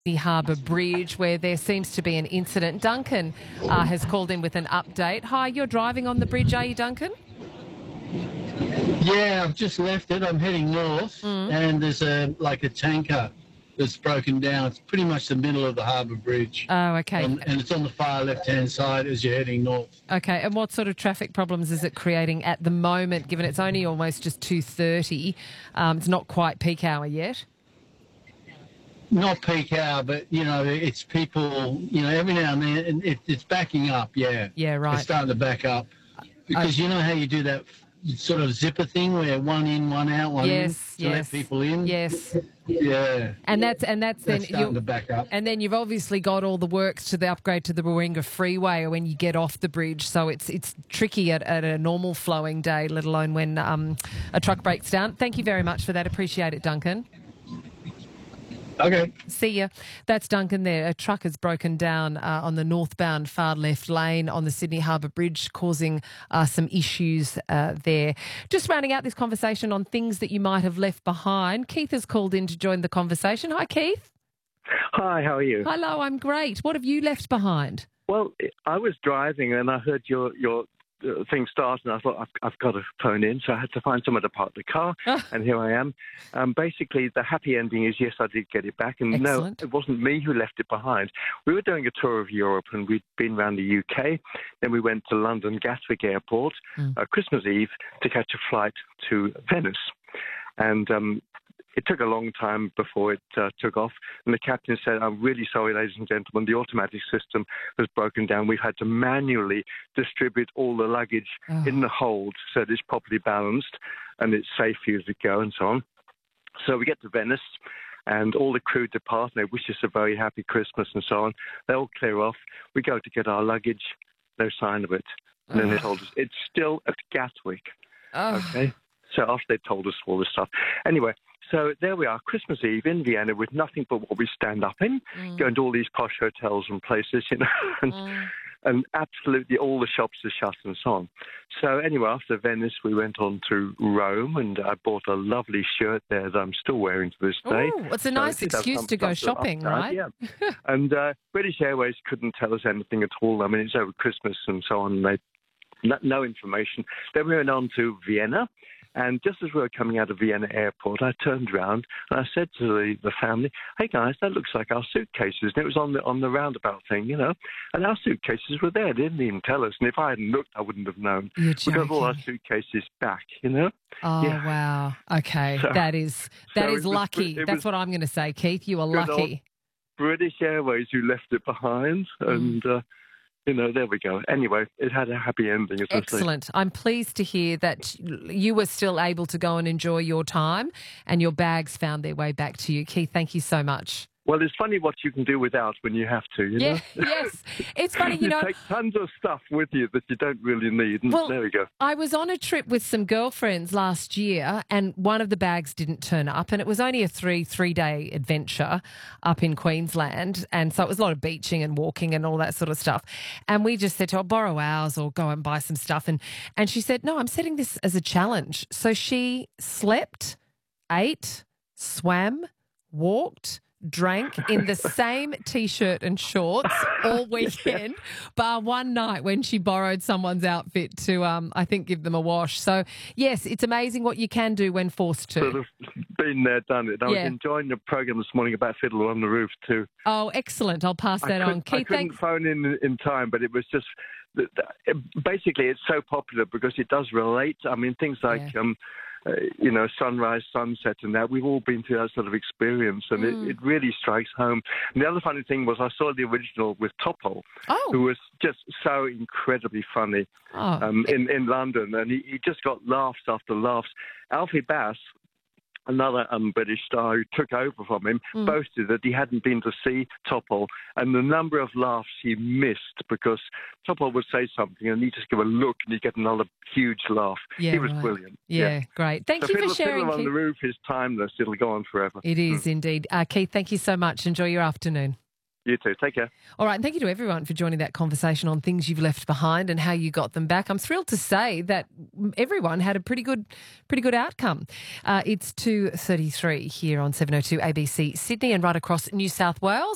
the Harbour Bridge, where there seems to be an incident. Duncan has called in with an update. Hi, you're driving on the bridge, are you, Duncan? Yeah, I've just left it. I'm heading north, and there's a tanker that's broken down. It's pretty much the middle of the Harbour Bridge. Oh, okay. And it's on the far left-hand side as you're heading north. Okay, and what sort of traffic problems is it creating at the moment, given it's only almost just 2:30? It's not quite peak hour yet. Not peak hour, but, it's people, every now and then it's backing up, yeah. Yeah, right. It's starting to back up. Because you know how you do that sort of zipper thing where one in, one out, one in to let people in? Yes. Yeah. And that's then starting to back up. And then you've obviously got all the works to the upgrade to the Warringah Freeway when you get off the bridge. So it's tricky at a normal flowing day, let alone when a truck breaks down. Thank you very much for that. Appreciate it, Duncan. Okay. See ya. That's Duncan there. A truck has broken down on the northbound far left lane on the Sydney Harbour Bridge, causing some issues there. Just rounding out this conversation on things that you might have left behind. Keith has called in to join the conversation. Hi, Keith. Hi, how are you? Hello, I'm great. What have you left behind? Well, I was driving and I heard your thing start, and I thought I've got to phone in, so I had to find somewhere to park the car, and here I am. Basically, the happy ending is yes, I did get it back, and Excellent. no, it wasn't me who left it behind. We were doing a tour of Europe, and we'd been around the UK. Then we went to London Gatwick Airport Christmas Eve to catch a flight to Venice, and it took a long time before it took off, and the captain said, "I'm really sorry, ladies and gentlemen, the automatic system has broken down. We've had to manually distribute all the luggage in the hold so that it's properly balanced and it's safe for you to go," and so on. So we get to Venice, and all the crew depart, and they wish us a very happy Christmas and so on. They all clear off. We go to get our luggage, no sign of it. And then they told us, it's still at Gatwick. Okay? So after they told us all this stuff. Anyway, so there we are, Christmas Eve in Vienna with nothing but what we stand up in, going to all these posh hotels and places, and absolutely all the shops are shut and so on. So anyway, after Venice, we went on to Rome, and I bought a lovely shirt there that I'm still wearing to this day. Oh, it's a nice excuse to go shopping, right? Yeah. And British Airways couldn't tell us anything at all. I mean, it's over Christmas and so on, and no information. Then we went on to Vienna. And just as we were coming out of Vienna airport, I turned around and I said to the family, "Hey guys, that looks like our suitcases." And it was on the roundabout thing, and our suitcases were there. They didn't even tell us. And if I hadn't looked, I wouldn't have known. You're We got all our suitcases back, Oh, Yeah. wow. Okay. So- that is lucky. That's what I'm going to say, Keith. You are lucky. British Airways who left it behind, and there we go. Anyway, it had a happy ending. Excellent. I'm pleased to hear that you were still able to go and enjoy your time and your bags found their way back to you. Keith, thank you so much. Well, it's funny what you can do without when you have to, Yeah, yes. It's funny, you take tons of stuff with you that you don't really need, and there we go. I was on a trip with some girlfriends last year, and one of the bags didn't turn up, and it was only a three-day adventure up in Queensland, and so it was a lot of beaching and walking and all that sort of stuff. And we just said to her, "I'll borrow ours or go and buy some stuff," and she said, "No, I'm setting this as a challenge." So she slept, ate, swam, walked, drank in the same T-shirt and shorts all weekend, bar one night when she borrowed someone's outfit to, I think, give them a wash. So, yes, it's amazing what you can do when forced to. Sort of been there, done it. I was enjoying the program this morning about Fiddler on the Roof too. Oh, excellent. I'll pass that on. Keith, I couldn't phone in time, but it was just... Basically, it's so popular because it does relate. I mean, things like... sunrise, sunset, and that. We've all been through that sort of experience, and it really strikes home. And the other funny thing was I saw the original with Topol, who was just so incredibly funny in London, and he just got laughs after laughs. Alfie Bass, another British star who took over from him, boasted that he hadn't been to see Topol, and the number of laughs he missed because Topol would say something and he'd just give a look and he'd get another huge laugh. Yeah, he was brilliant. Yeah, great. Thank you for sharing, Fiddler on Keith. the Roof is timeless. It'll go on forever. It is indeed. Keith, thank you so much. Enjoy your afternoon. You too. Take care. All right. And thank you to everyone for joining that conversation on things you've left behind and how you got them back. I'm thrilled to say that everyone had a pretty good outcome. It's 2:33 here on 702 ABC Sydney and right across New South Wales.